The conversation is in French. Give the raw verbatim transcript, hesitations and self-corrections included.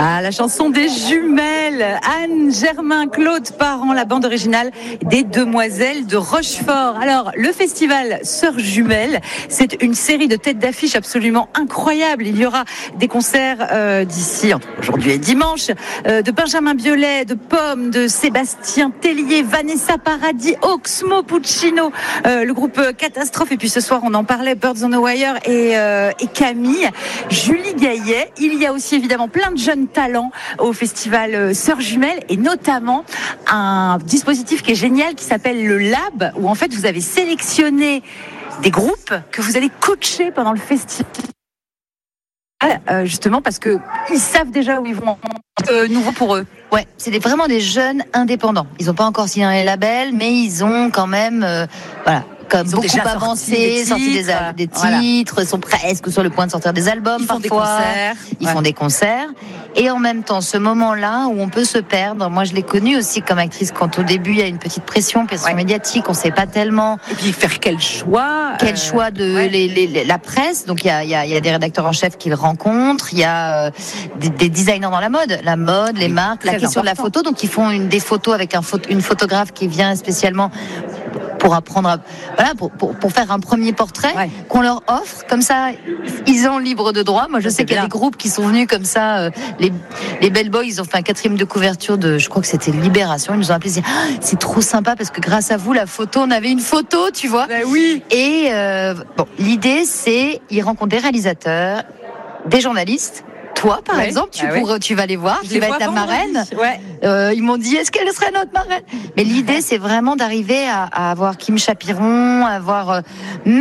Ah, la chanson des jumelles. Anne, Germain, Claude Parent, la bande originale des Demoiselles de Rochefort. Alors, le festival Sœurs Jumelles, c'est une série de têtes d'affiche absolument incroyable. Il y aura des concerts euh, d'ici, entre aujourd'hui et dimanche, euh, de Benjamin Biolay, de Pomme, de Sébastien Tellier, Vanessa Paradis, Oxmo Puccino, euh, le groupe Catastrophe. Et puis ce soir, on en parlait, Birds on the Wire et, euh, et Camille, Julie Gaillet. Il y a aussi évidemment plein de jeunes talents au festival Sœurs Jumelles et notamment un dispositif qui est génial qui s'appelle le Lab, où en fait vous avez sélectionné des groupes que vous allez coacher pendant le festival. Euh, justement parce que ils savent déjà où ils vont. Euh, nouveau pour eux. Ouais, c'est des, vraiment des jeunes indépendants. Ils n'ont pas encore signé un label, mais ils ont quand même, euh, voilà, comme beaucoup avancé, sorti des, al- des titres, voilà. Sont presque sur le point de sortir des albums. Ils font parfois. des concerts. Ils ouais. font des concerts. Et en même temps, ce moment-là où on peut se perdre. Moi, je l'ai connu aussi comme actrice quand au début il y a une petite pression, pression ouais. médiatique, on ne sait pas tellement. Et puis faire quel choix Quel euh, choix de ouais. les, les, la presse. Donc il y a, il y a, il y a des rédacteurs en chef qui le rencontrent. Il y a euh, des, des designers dans la mode, la mode, les oui, marques, la question important. de la photo. Donc ils font une, des photos avec un photo, une photographe qui vient spécialement pour apprendre, à, voilà, pour, pour, pour faire un premier portrait ouais. qu'on leur offre. Comme ça, ils ont libre de droit. Moi, je ça sais qu'il y a des groupes qui sont venus comme ça. Euh, les, les Bell Boys, ils ont fait un quatrième de couverture de, je crois que c'était Libération. Ils nous ont appelé, ils disaient, ah, c'est trop sympa parce que grâce à vous, la photo, on avait une photo, tu vois. Ben oui. Et euh, bon, l'idée, c'est, ils rencontrent des réalisateurs, des journalistes. Toi, par ouais. exemple, tu, ah pourrais, ouais. tu vas les voir, je tu vas être la marraine. Ouais. Euh, ils m'ont dit, est-ce qu'elle serait notre marraine ? Mais l'idée, c'est vraiment d'arriver à, à avoir Kim Chapiron, à avoir... Euh,